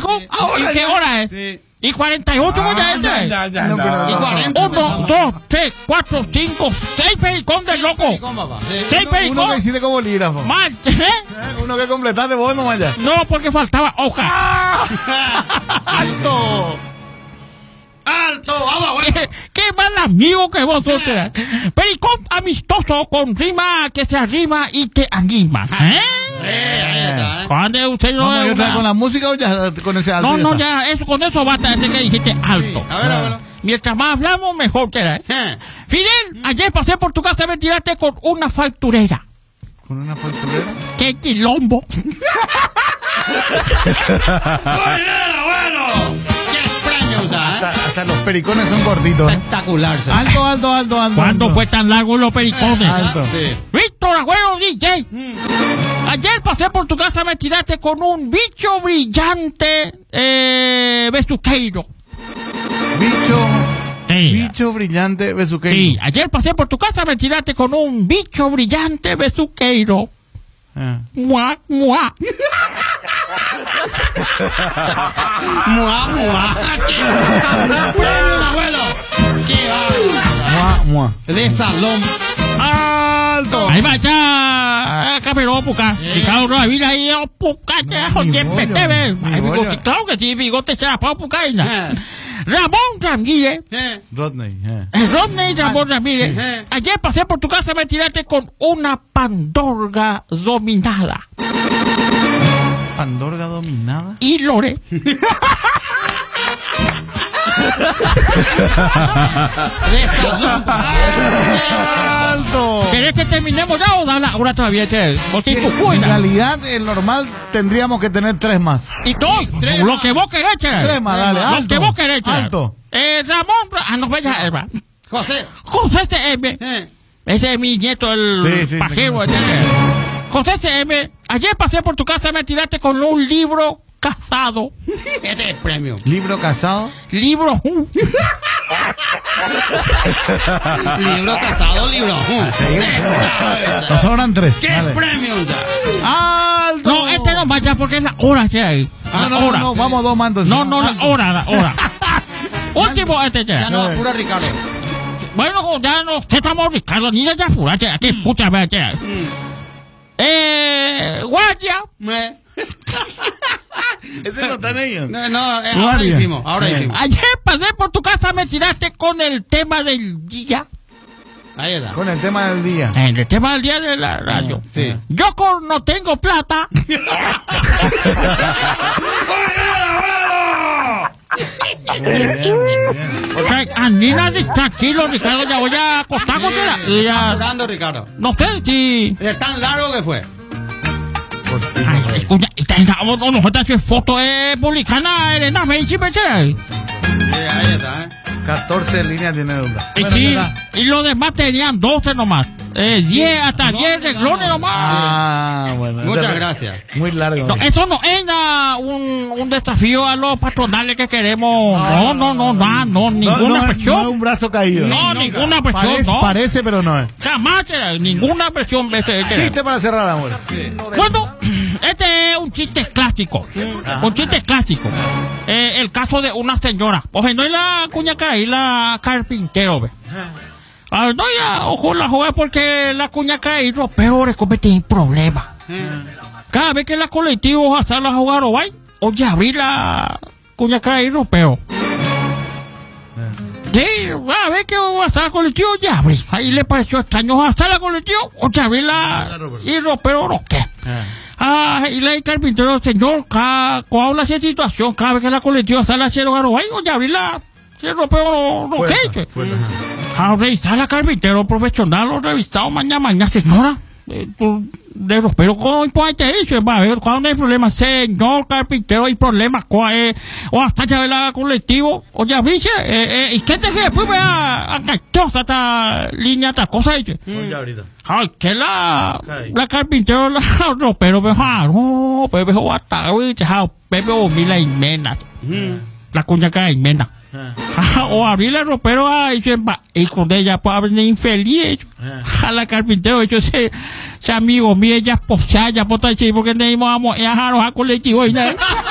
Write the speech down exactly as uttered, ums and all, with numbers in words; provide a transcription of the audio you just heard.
hijo? ¿Y qué hora es? Sí. ¿Y cuarenta y ocho Ah, ya, ya, ya, ya, no, pero- ¿Y cuarenta? Uno, dos, tres, cuatro, cinco, seis pericón del loco. Pericón, papá. Sí. Seis Uno que pericón. hiciste como bolígrafo. Mal, ¿eh? Eh, Uno que completaste vos nomás ya. No, porque faltaba hoja. ¡Alto! ¡Alto! ¡Vamos, abuelo! ¿Qué, qué mal amigo que vos sos. eh. Pericón amistoso con rima que se arrima y te anima. ¿Eh? Eh, ahí está, ¿eh? Cuando usted no ¿Vamos a ir es otra vez una- con la música o ya con ese alto? No, ya no, está? ya, eso, con eso basta, ese que dijiste alto. A ver, abuelo. Mientras más hablamos, mejor queda. ¿eh? Eh. Fidel, ayer pasé por tu casa y me tiraste con una facturera. ¿Con una facturera? ¡Qué quilombo! ¡Muy bien, abuelo! ¡Qué premio usa, Hasta, eh! hasta los pericones son gorditos. ¿eh? Espectacular, ¿sabes? Alto, alto, alto, alto. ¿Cuándo alto. fue tan largo los pericones? Alto. Sí. Víctor, abuelo D J. Ayer pasé por tu casa y me tiraste con un bicho brillante eh, besuqueiro. Bicho, Sí. bicho brillante besuqueiro. Sí, ayer pasé por tu casa y me tiraste con un bicho brillante besuqueiro. Ah. Mua, mua. ¡Mua, mua! ¡Qué premio, abuelo! ¡Qué Mua, mua. bárbaro! De salón. Alto. Ahí va ya, acá pero puca. Ricardo Ravila ahí, oh, puca, ya, mi oye, bollo, pete, ve. mi Ay, bollo. bigote, claro que sí, bigote será para pucaína. Eh. Ramón Ramírez, Eh. Rodney. eh. eh, Rodney Ramón Ramírez. sí. Ayer pasé por tu casa y me tiraste con una pandorga dominada. Pandorga dominada. Y Lore. De salón. Alto. ¿Querés que terminemos ya o da la hora todavía? Che? Porque tu En cuida. realidad, el normal tendríamos que tener tres más. Y todo, Tres lo más. que vos querés, che. Tres más, dale, Lo alto. que vos querés, che. Alto. Eh, Ramón, Ra- ah, no, vaya, Eva. José. José C M. Eh. Ese es mi nieto, el Sí, sí, pajero. sí. ese. José C M, ayer pasé por tu casa y me tiraste con un libro casado. Este es premio. Libro casado. Libro. uh, Libro casado, libro. Nos sobran tres. ¡Qué Dale. premio usa! Alto. No, este no vaya porque es la hora, che. Ah, La no, no, hora. no, vamos dos más entonces. No, no, la Alto. hora, la hora. Último, este, che. Ya no, pura Ricardo. Bueno, ya no, ¿qué estamos, Ricardo? Ni ya fura, che. Aquí, pucha, ve, che. Eh, guardia. Me- Ese no está en ellos. No, no, eh, ahora Guardia. hicimos, ahora Bien. hicimos. Ayer pasé por tu casa, me tiraste con el tema del día. Ahí está. Con el tema del día. En el tema del día de la radio. Sí. Yo con no tengo plata. Muy bien, muy bien. Porque, Anina, tranquilo, Ricardo, ya voy a acostar con ella. Y ya, Apurando, Ricardo. no sé si. Es tan largo que fue. Ay, escucha, esta, esta, no, no, no, esta foto es publicana, Elena Menchi, ¿me entiendes? Sí, ahí está, ¿eh? catorce líneas tiene duda. Y Bueno, sí, ya. y los demás tenían doce nomás. Eh, diez, hasta diez renglones nomás. Ah, bueno. Muchas Ya- gracias. Muy largo. No, eso no es na- un, un desafío a los patronales que queremos. No, no, no, no, no, no, ninguna no, presión. no es un brazo caído. No, ninguna presión, Parece, no. parece, pero no es. Jamás, eh, ninguna presión. Ese, ese. Chiste para cerrar, amor. Bueno, este es un chiste clásico. Un chiste clásico. Eh, el caso de una señora. Oye, no es la cuña que hay, la carpintero, ve. Ah, no, ya, ojo, la joven, porque la cuña que hay, los peores cometen problemas. Cada vez que la colectivo hace la jugar o va, oye, abrir la cuña que hay, los peores. Sí, cada vez que va a hacer la colectivo, ya abrí. Ahí le pareció extraño hacer la colectivo, oye, abrir la y los peores, ¿no qué? Ah, y la carpintero, señor, cada, ¿cuál es la situación? Cada vez que la colectiva sale a hacer hogar o oye, abrir la, si el ropeo, no Puerta, qué. puerta. A revisar la carpintero profesional, lo revisado mañana, mañana, señora. Eh, tú, de ropero, ¿cómo te dice? Va a ver, ¿cuándo hay problema? Señor carpintero, hay problemas, ¿cuál es? O hasta ya la colectivo, o ya viste, eh, eh, y qué te que después vea a cachosa esta línea, esta cosa, dice. Ya ahorita. Ay, que la, Ay. la carpintero, la ropero, me dijo, no, pero me dijo, hasta hoy, Pepe o Mila y Mena. La cuña que hay Mena. O abrirle el ropero a ellos y con ella pues abrir infeliz. A la carpintero, yo sé, ese amigo mío, ella posea, ya por estar porque tenemos a colectivo y nada.